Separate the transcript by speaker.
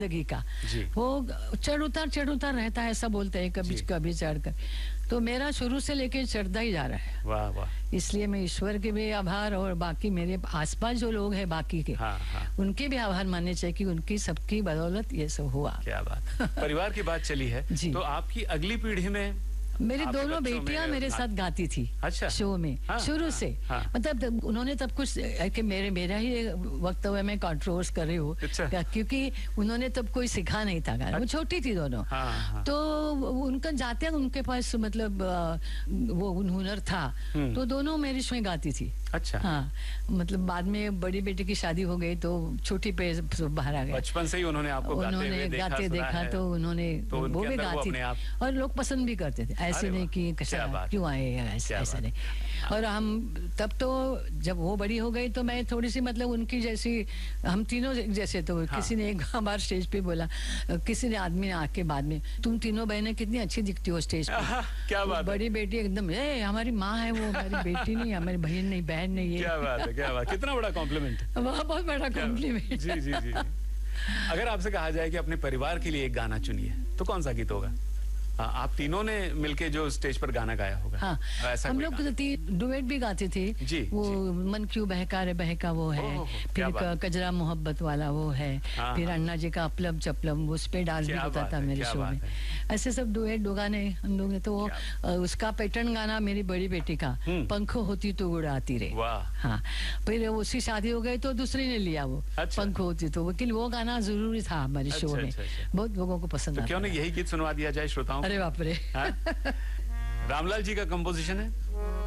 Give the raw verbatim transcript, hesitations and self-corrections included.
Speaker 1: जिंदगी का वो चढ़ उतार चढ़ उतार रहता है, ऐसा बोलते हैं, कभी कभी चढ़कर। तो मेरा शुरू से लेके चढ़ता ही जा रहा है।
Speaker 2: वाह वाह।
Speaker 1: इसलिए मैं ईश्वर के भी आभार और बाकी मेरे आसपास जो लोग हैं बाकी के,
Speaker 2: हाँ, हाँ।
Speaker 1: उनके भी आभार मानने चाहिए कि उनकी सबकी बदौलत ये सब हुआ।
Speaker 2: क्या बात। परिवार की बात चली है तो आपकी अगली पीढ़ी में
Speaker 1: मेरी दोनों बेटियां मेरे साथ गाती थी।
Speaker 2: अच्छा।
Speaker 1: शो में हाँ, शुरू हाँ, से हाँ, मतलब उन्होंने तब कुछ कि मेरे मेरा ही वक्तव्य में कंट्रोवर्स कर रही हूँ। अच्छा। क्योंकि उन्होंने तब कोई सिखा नहीं था गाना। वो छोटी थी दोनों। हाँ, हाँ। तो उनका जाते उनके पास मतलब वो हुनर था, तो दोनों मेरे शो में गाती थी।
Speaker 2: अच्छा।
Speaker 1: हाँ, मतलब बाद में बड़ी बेटी की शादी हो गई तो छोटी पे बाहर आ गए।
Speaker 2: बचपन से ही उन्होंने आपको
Speaker 1: उन्होंने गाते देखा तो उन्होंने वो भी गाती और लोग पसंद भी करते थे। ऐसे नहीं कि क्यों आए ऐसे ऐसा नहीं। और हम तब तो जब वो बड़ी हो गई तो मैं थोड़ी सी मतलब उनकी जैसी, हम तीनों जैसे। तो हाँ। किसी ने एक बार स्टेज पे बोला, किसी ने आदमी ने आके बाद में, तुम तीनों बहनें कितनी अच्छी दिखती हो स्टेज पे।
Speaker 2: क्या बात।
Speaker 1: बड़ी बेटी एकदम ए हमारी माँ है वो, हमारी बेटी नहीं, हमारी बहन नहीं, बहन नहीं।
Speaker 2: क्या बात है, क्या बात। कितना बड़ा कॉम्प्लीमेंट।
Speaker 1: वह बहुत बड़ा कॉम्प्लीमेंट।
Speaker 2: जी जी जी। अगर आपसे कहा जाए कि अपने परिवार के लिए एक गाना चुनिए तो कौन सा गीत होगा? आप तीनों ने मिलके जो स्टेज पर गाना गाया होगा। हाँ, ऐसा हम लोग डुएट भी गाते थे। जी, वो जी। मन क्यों बहका रे बहका वो है, ओ, फिर कजरा मोहब्बत वाला वो है, हाँ, फिर अन्ना जी का अपलम चपलम उस पे डांस भी होता था मेरे शो में। ऐसे सब डुएट दो गाने हम लोग ने। तो वो उसका पैटर्न गाना मेरी बड़ी बेटी का, पंखो होती तो उड़ाती रे। हाँ, फिर उसकी शादी हो गई तो दूसरी ने लिया वो पंखो होती तो, लेकिन वो गाना जरूरी था हमारे शो में, बहुत लोगों को पसंद आता। क्यों नहीं यही गीत सुनवा दिया जाए श्रोताओं?
Speaker 1: अरे बाप रे।
Speaker 2: रामलाल जी का कंपोजिशन है।